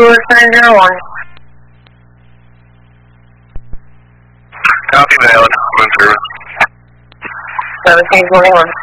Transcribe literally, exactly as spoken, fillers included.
two seven zero one. Copy, Valen. I'm in service. seventeen twenty-one.